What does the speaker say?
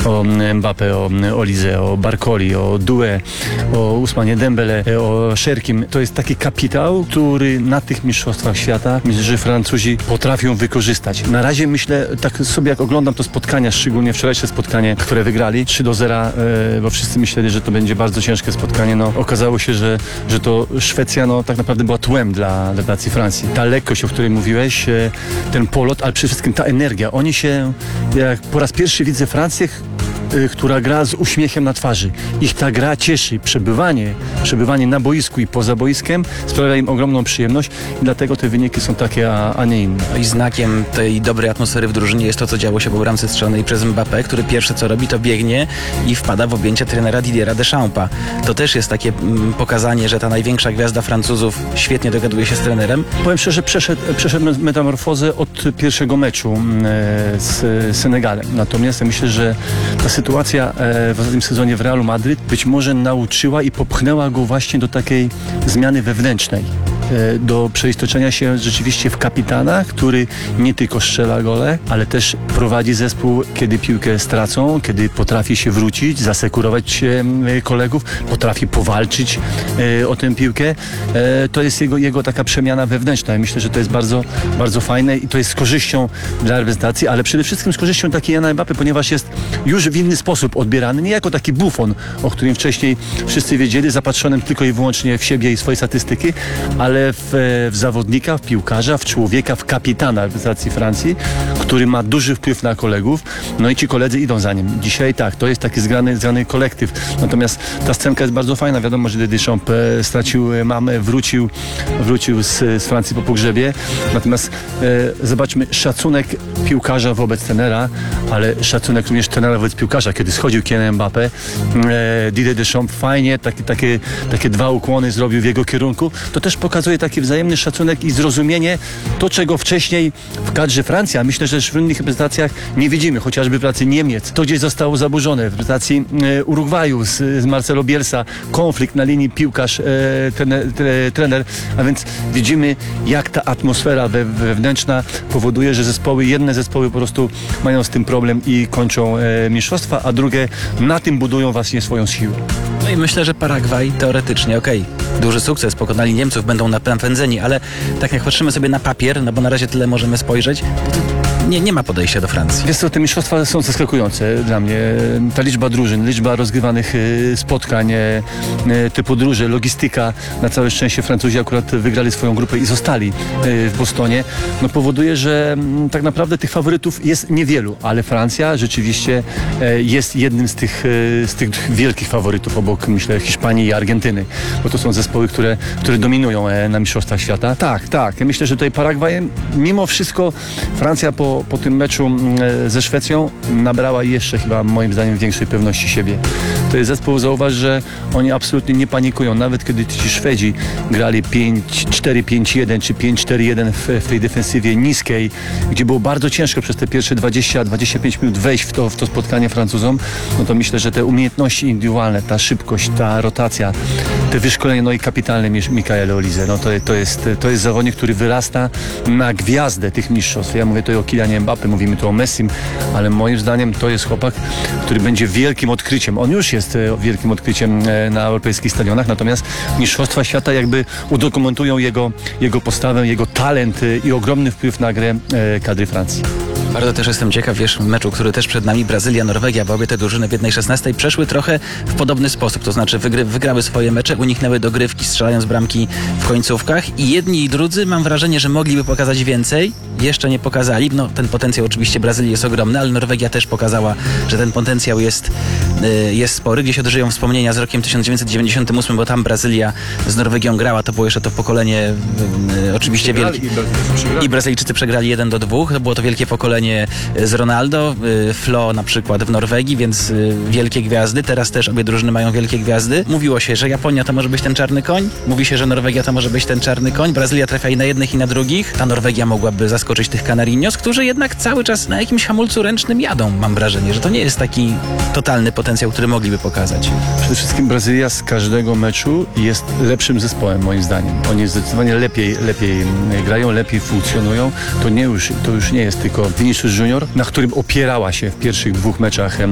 o Mbappé, o Olise, o Barcoli, o Doué, o Ousmanie Dembele, o Szerkim. To jest taki kapitał, który na tych mistrzostwach świata, myślę, że Francuzi potrafią wykorzystać. Na razie myślę, tak sobie jak oglądam to spotkania, szczególnie wczorajsze spotkanie, które wygrali 3-0, bo wszyscy myśleli, że to będzie bardzo ciężkie spotkanie. No, okazało się, że to Szwecja tak naprawdę była tłem dla reprezentacji Francji. Ta lekkość, o której mówiłeś, ten polot, ale przede wszystkim ta energia. Oni się, jak po raz pierwszy widzę Francję, która gra z uśmiechem na twarzy. Ich ta gra cieszy. Przebywanie na boisku i poza boiskiem sprawia im ogromną przyjemność i dlatego te wyniki są takie, a nie inne. No i znakiem tej dobrej atmosfery w drużynie jest to, co działo się po bramce strzelonej przez Mbappé, który pierwsze co robi, to biegnie i wpada w objęcia trenera Didiera Deschampa. To też jest takie pokazanie, że ta największa gwiazda Francuzów świetnie dogaduje się z trenerem. Powiem szczerze, przeszedł metamorfozę od pierwszego meczu z Senegalem. Natomiast ja myślę, że ta sytuacja w ostatnim sezonie w Realu Madryt być może nauczyła i popchnęła go właśnie do takiej zmiany wewnętrznej. Do przeistoczenia się rzeczywiście w kapitana, który nie tylko strzela gole, ale też prowadzi zespół, kiedy piłkę stracą, kiedy potrafi się wrócić, zasekurować kolegów, potrafi powalczyć o tę piłkę. To jest jego taka przemiana wewnętrzna. Myślę, że to jest bardzo, bardzo fajne i to jest z korzyścią dla reprezentacji, ale przede wszystkim z korzyścią takiej Jana Mbappé, ponieważ jest już w inny sposób odbierany, nie jako taki bufon, o którym wcześniej wszyscy wiedzieli, zapatrzonym tylko i wyłącznie w siebie i swoje statystyki, ale w zawodnika, w piłkarza, w człowieka, w kapitana reprezentacji Francji, który ma duży wpływ na kolegów, no i ci koledzy idą za nim. Dzisiaj tak, to jest taki zgrany kolektyw. Natomiast ta scenka jest bardzo fajna. Wiadomo, że Deschamps stracił mamę, wrócił z Francji po pogrzebie. Natomiast zobaczmy, szacunek piłkarza wobec trenera, ale szacunek również trenera wobec piłkarza. Kiedy schodził Kylian Mbappé, Didier Deschamps fajnie takie dwa ukłony zrobił w jego kierunku. To też pokazuje taki wzajemny szacunek i zrozumienie, to czego wcześniej w kadrze Francji, a myślę, że też w innych reprezentacjach nie widzimy, chociażby w pracy Niemiec. To gdzieś zostało zaburzone. W reprezentacji Urugwaju z Marcelo Bielsa konflikt na linii piłkarz-trener, a więc widzimy, jak ta atmosfera wewnętrzna powoduje, że jedne zespoły po prostu mają z tym problem i kończą mistrzostwa, a drugie na tym budują właśnie swoją siłę. No i myślę, że Paragwaj teoretycznie, duży sukces, pokonali Niemców, będą napędzeni, ale tak jak patrzymy sobie na papier, no bo na razie tyle możemy spojrzeć, nie ma podejścia do Francji. Wiesz co, te mistrzostwa są zaskakujące dla mnie. Ta liczba drużyn, liczba rozgrywanych spotkań, te podróże, logistyka. Na całe szczęście Francuzi akurat wygrali swoją grupę i zostali w Bostonie. No powoduje, że tak naprawdę tych faworytów jest niewielu, ale Francja rzeczywiście jest jednym z tych wielkich faworytów obok, myślę, Hiszpanii i Argentyny, bo to są zespoły, które dominują na mistrzostwach świata. Tak. Ja myślę, że tutaj Paragwaj, mimo wszystko Francja po tym meczu ze Szwecją nabrała jeszcze chyba moim zdaniem większej pewności siebie. To jest zespół, zauważ, że oni absolutnie nie panikują. Nawet kiedy ci Szwedzi grali 5-4-5-1 czy 5-4-1 w tej defensywie niskiej, gdzie było bardzo ciężko przez te pierwsze 20-25 minut wejść w to spotkanie Francuzom, no to myślę, że te umiejętności indywidualne, ta szybkość, ta rotacja, te wyszkolenie, no i kapitalne Michael Olise, no to jest zawodnik, który wyrasta na gwiazdę tych mistrzostw. Ja mówię tutaj o Kylianie Mbappé, mówimy tu o Messim, ale moim zdaniem to jest chłopak, który będzie wielkim odkryciem. On już jest wielkim odkryciem na europejskich stadionach, natomiast mistrzostwa świata jakby udokumentują jego postawę, jego talent i ogromny wpływ na grę kadry Francji. Bardzo też jestem ciekaw, meczu, który też przed nami, Brazylia, Norwegia, bo obie te drużyny w 1/16 przeszły trochę w podobny sposób, to znaczy wygrały swoje mecze, uniknęły dogrywki, strzelając bramki w końcówkach i jedni i drudzy, mam wrażenie, że mogliby pokazać więcej, jeszcze nie pokazali. No, ten potencjał oczywiście Brazylii jest ogromny, ale Norwegia też pokazała, że ten potencjał jest spory. Gdzieś odżyją wspomnienia z rokiem 1998, bo tam Brazylia z Norwegią grała, to było jeszcze to pokolenie oczywiście wielkie. I Brazylijczycy przegrali 1-2, to było to wielkie pokolenie z Ronaldo, Flo na przykład w Norwegii, więc wielkie gwiazdy. Teraz też obie drużyny mają wielkie gwiazdy. Mówiło się, że Japonia to może być ten czarny koń. Mówi się, że Norwegia to może być ten czarny koń. Brazylia trafia i na jednych, i na drugich. Ta Norwegia mogłaby zaskoczyć tych Canarinos, którzy jednak cały czas na jakimś hamulcu ręcznym jadą. Mam wrażenie, że to nie jest taki totalny potencjał, który mogliby pokazać. Przede wszystkim Brazylia z każdego meczu jest lepszym zespołem, moim zdaniem. Oni zdecydowanie lepiej grają, lepiej funkcjonują. To już nie jest tylko Vinicius Junior, na którym opierała się w pierwszych dwóch meczach